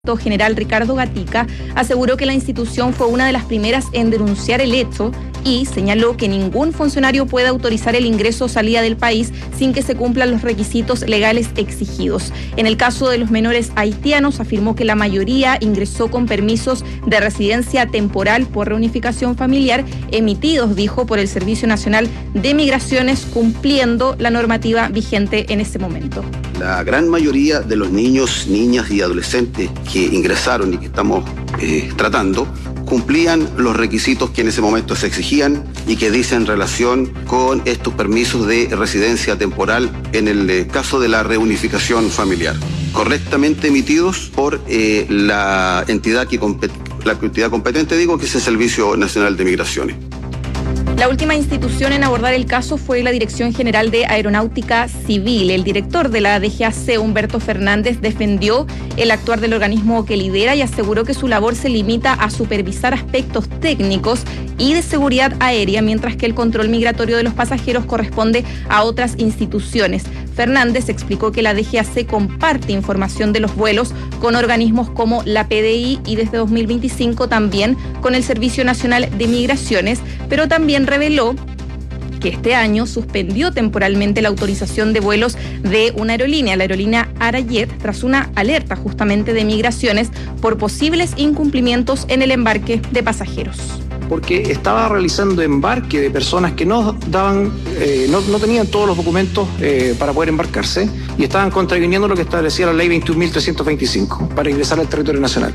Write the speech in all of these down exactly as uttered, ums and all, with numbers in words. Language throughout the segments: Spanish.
General Ricardo Gatica aseguró que la institución fue una de las primeras en denunciar el hecho y señaló que ningún funcionario puede autorizar el ingreso o salida del país sin que se cumplan los requisitos legales exigidos. En el caso de los menores haitianos, afirmó que la mayoría ingresó con permisos de residencia temporal por reunificación familiar emitidos, dijo, por el Servicio Nacional de Migraciones, cumpliendo la normativa vigente en ese momento. La gran mayoría de los niños, niñas y adolescentes que ingresaron y que estamos eh, tratando cumplían los requisitos que en ese momento se exigían y que dicen relación con estos permisos de residencia temporal en el eh, caso de la reunificación familiar, correctamente emitidos por eh, la entidad que compet- la entidad competente, digo, que es el Servicio Nacional de Migraciones. La última institución en abordar el caso fue la Dirección General de Aeronáutica Civil. El director de la D G A C, Humberto Fernández, defendió el actuar del organismo que lidera y aseguró que su labor se limita a supervisar aspectos técnicos y de seguridad aérea, mientras que el control migratorio de los pasajeros corresponde a otras instituciones. Fernández explicó que la D G A C comparte información de los vuelos con organismos como la P D I y desde dos mil veinticinco también con el Servicio Nacional de Migraciones, pero también reveló que este año suspendió temporalmente la autorización de vuelos de una aerolínea, la aerolínea Arayet, tras una alerta justamente de migraciones por posibles incumplimientos en el embarque de pasajeros. Porque estaba realizando embarque de personas que no daban, eh, no, no tenían todos los documentos eh, para poder embarcarse y estaban contraviniendo lo que establecía la ley veintiún mil trescientos veinticinco para ingresar al territorio nacional.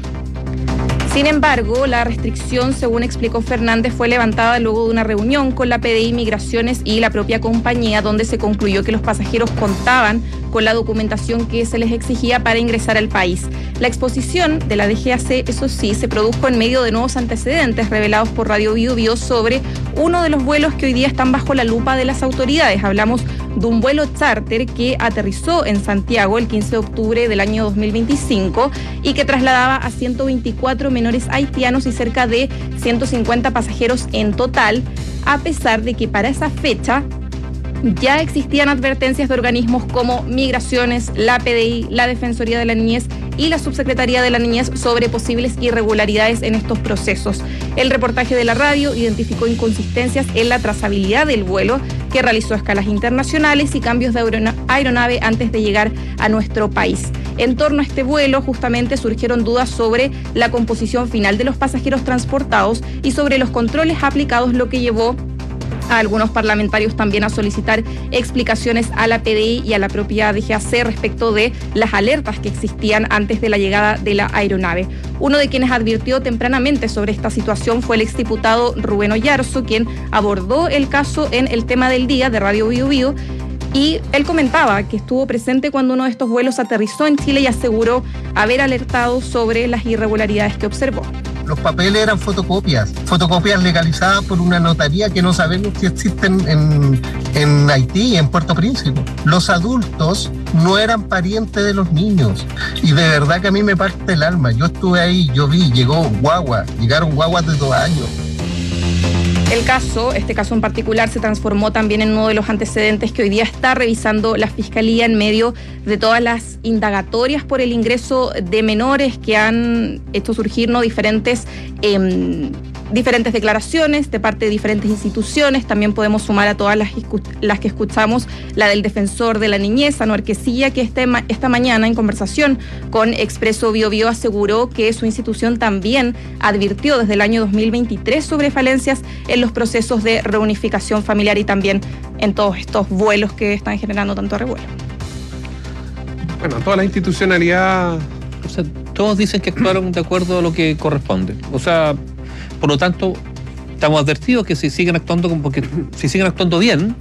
Sin embargo, la restricción, según explicó Fernández, fue levantada luego de una reunión con la P D I Migraciones y la propia compañía, donde se concluyó que los pasajeros contaban con la documentación que se les exigía para ingresar al país. La exposición de la D G A C, eso sí, se produjo en medio de nuevos antecedentes revelados por Radio Bio Bio sobre uno de los vuelos que hoy día están bajo la lupa de las autoridades. Hablamos de un vuelo charter que aterrizó en Santiago el quince de octubre del año dos mil veinticinco y que trasladaba a ciento veinticuatro menores haitianos y cerca de ciento cincuenta pasajeros en total, a pesar de que para esa fecha ya existían advertencias de organismos como Migraciones, la P D I, la Defensoría de la Niñez y la Subsecretaría de la Niñez sobre posibles irregularidades en estos procesos. El reportaje de la radio identificó inconsistencias en la trazabilidad del vuelo, que realizó escalas internacionales y cambios de aeronave antes de llegar a nuestro país. En torno a este vuelo, justamente surgieron dudas sobre la composición final de los pasajeros transportados y sobre los controles aplicados, lo que llevó a algunos parlamentarios también a solicitar explicaciones a la P D I y a la propia D G A C respecto de las alertas que existían antes de la llegada de la aeronave. Uno de quienes advirtió tempranamente sobre esta situación fue el exdiputado Rubén Oyarzo, quien abordó el caso en El Tema del Día de Radio Bio Bio, y él comentaba que estuvo presente cuando uno de estos vuelos aterrizó en Chile y aseguró haber alertado sobre las irregularidades que observó. Los papeles eran fotocopias, fotocopias legalizadas por una notaría que no sabemos si existen en, en Haití y en Puerto Príncipe. Los adultos no eran parientes de los niños y de verdad que a mí me parte el alma. Yo estuve ahí, yo vi, llegó guagua, llegaron guaguas de dos años. El caso, este caso en particular, se transformó también en uno de los antecedentes que hoy día está revisando la Fiscalía en medio de todas las indagatorias por el ingreso de menores que han hecho surgir ¿no? diferentes, eh, diferentes declaraciones de parte de diferentes instituciones. También podemos sumar a todas las, las que escuchamos, la del defensor de la niñez, Anuar Quesilla, que este, esta mañana en conversación con Expreso Bio Bio aseguró que su institución también advirtió desde el año dos mil veintitrés sobre falencias en los procesos de reunificación familiar y también en todos estos vuelos que están generando tanto revuelo. Bueno, toda la institucionalidad, o sea, todos dicen que actuaron de acuerdo a lo que corresponde. O sea, por lo tanto, estamos advertidos que si siguen actuando, porque si siguen actuando bien,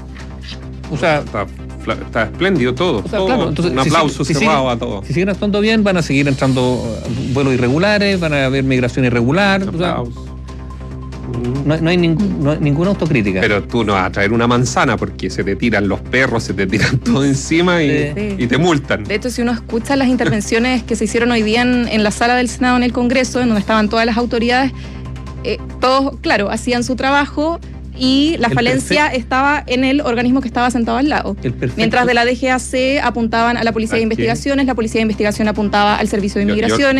o sea, está, está espléndido todo. O sea, todo claro, entonces, un aplauso si, si, cerrado si a todo. Si siguen actuando bien, van a seguir entrando vuelos irregulares, van a haber migración irregular. O sea, No, no, hay ningún, no hay ninguna autocrítica. Pero tú no vas a traer una manzana porque se te tiran los perros, se te tiran todo encima y, sí. y te multan. De hecho, si uno escucha las intervenciones que se hicieron hoy día en, en la sala del Senado en el Congreso, en donde estaban todas las autoridades, eh, todos, claro, hacían su trabajo, y la El falencia perfecto. estaba en el organismo que estaba sentado al lado. El perfecto. Mientras de la D G A C apuntaban a la Policía de ¿A quién? Investigaciones, la Policía de Investigación apuntaba al Servicio de Yo- yo- Inmigraciones.